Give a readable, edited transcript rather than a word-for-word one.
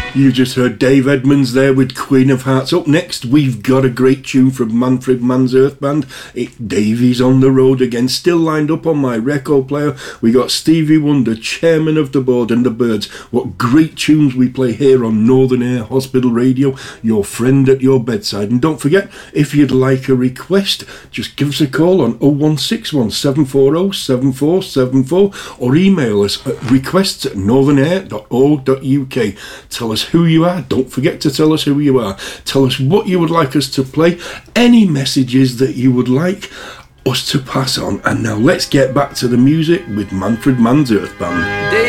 You just heard Dave Edmunds there with Queen of Hearts. Up next, we've got a great tune from Manfred Mann's Earth Band. Davey's on the road again, still lined up on my record player. We got Stevie Wonder, chairman of the board, and the Byrds. What great tunes we play here on Northern Air Hospital Radio, your friend at your bedside. And don't forget, if you'd like a request, just give us a call on 0161 740 7474 or email us at requests@northernair.org.uk. Tell us who you are. Don't forget to tell us who you are. Tell us what you would like us to play, any messages that you would like us to pass on. And now let's get back to the music with Manfred Mann's Earth Band.